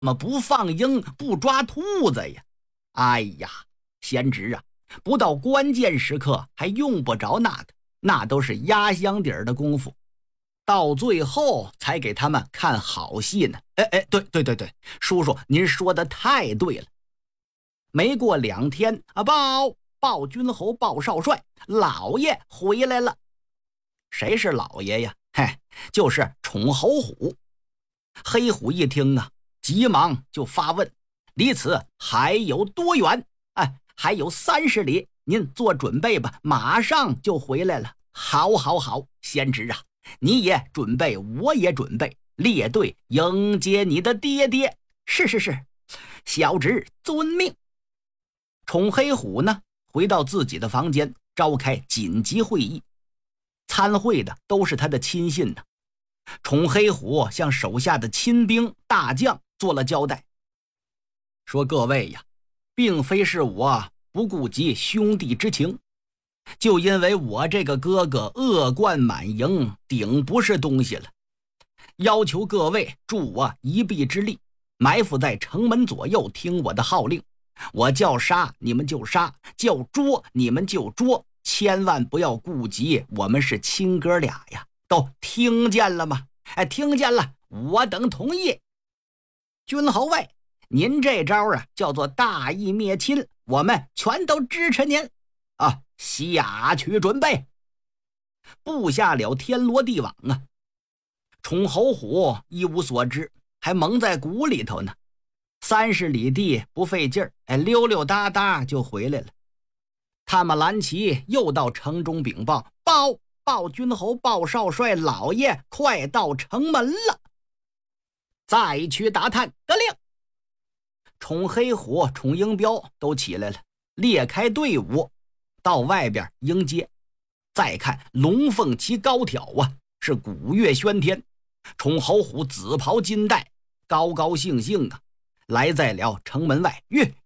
么不放鹰不抓兔子呀？哎呀，贤侄啊，不到关键时刻还用不着那个，那都是压箱底儿的功夫，到最后才给他们看好戏呢。对，叔叔您说的太对了。没过2天啊，报君侯报少帅，老爷回来了。谁是老爷呀？就是宠侯虎。黑虎一听啊，急忙就发问，离此还有多远？还有30里，您做准备吧，马上就回来了。好，贤侄啊，你也准备，我也准备，列队迎接你的爹爹。是，小侄遵命。宠黑虎呢，回到自己的房间，召开紧急会议。参会的都是他的亲信呢。宠黑虎向手下的亲兵大将做了交代，说各位呀，并非是我不顾及兄弟之情，就因为我这个哥哥恶贯满盈，顶不是东西了，要求各位助我一臂之力，埋伏在城门左右，听我的号令。我叫杀你们就杀，叫捉你们就捉，千万不要顾及我们是亲哥俩呀，都听见了吗？听见了，我等同意。君侯位，您这招啊叫做大义灭亲，我们全都支持您啊！下去准备。布下了天罗地网啊！宠侯虎一无所知，还蒙在鼓里头呢。30里地不费劲儿，溜溜达达就回来了。他们蓝旗又到城中禀报，报君侯报少帅，老爷快到城门了。再去打探，得令。宠黑虎、宠鹰彪都起来了，列开队伍到外边迎接。再看龙凤旗高挑啊，是鼓乐喧天。宠侯虎紫袍金带，高高兴兴啊，来在了城门外。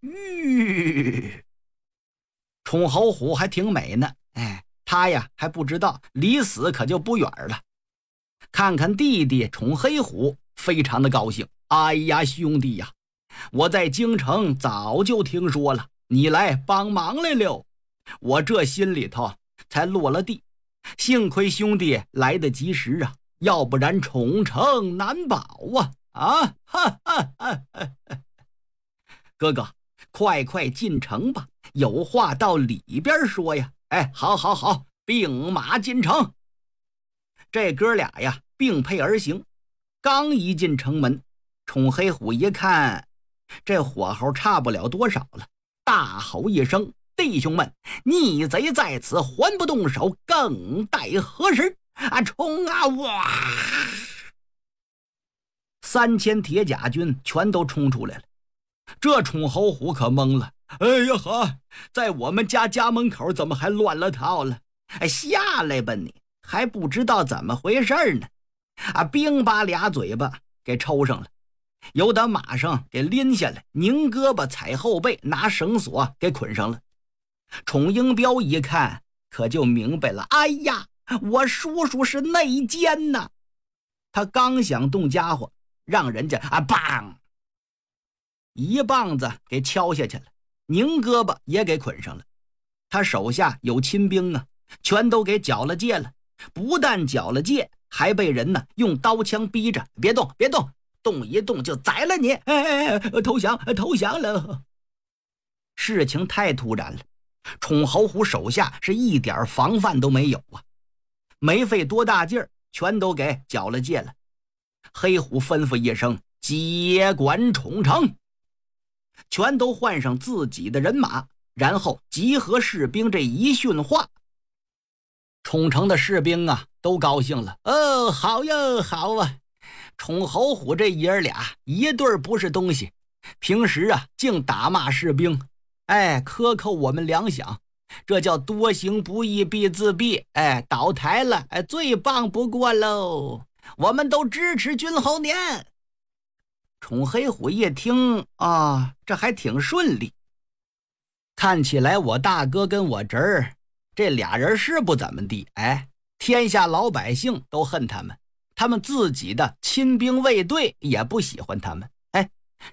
宠侯虎还挺美呢，他呀还不知道离死可就不远了。看看弟弟宠黑虎，非常的高兴。哎呀，兄弟呀，我在京城早就听说了你来帮忙来了，我这心里头才落了地。幸亏兄弟来得及时啊，要不然宠城难保啊！哥哥，快进城吧，有话到里边说呀。好，并马进城。这哥俩呀并辔而行，刚一进城门，宠黑虎一看这火候差不了多少了，大吼一声，弟兄们，逆贼在此，还不动手，更待何时？冲啊！哇！3000铁甲军全都冲出来了。这宠侯虎可懵了，哎呀哈，在我们家门口怎么还乱了套了？下来吧你，还不知道怎么回事呢？兵把俩嘴巴给抽上了，由打马上给拎下来，拧胳膊踩后背，拿绳索给捆上了。宠鹰彪一看可就明白了，哎呀，我叔叔是内奸呐！他刚想动家伙，让人家棒一棒子给敲下去了，拧胳膊也给捆上了。他手下有亲兵啊，全都给缴了戒了。不但缴了戒，还被人呢用刀枪逼着，别动，动一动就宰了你！投降了！事情太突然了，宠侯虎手下是一点防范都没有啊，没费多大劲儿，全都给缴了戒了。黑虎吩咐一声，接管宠城，全都换上自己的人马，然后集合士兵。这一训话，宠城的士兵啊都高兴了。好呀，好啊，宠侯虎这爷儿俩一对不是东西，平时啊净打骂士兵，克扣我们粮饷，这叫多行不义必自毙。倒台了，最棒不过喽，我们都支持君侯您。宠黑虎一听这还挺顺利，看起来我大哥跟我侄儿这俩人是不怎么地，天下老百姓都恨他们，他们自己的亲兵卫队也不喜欢他们。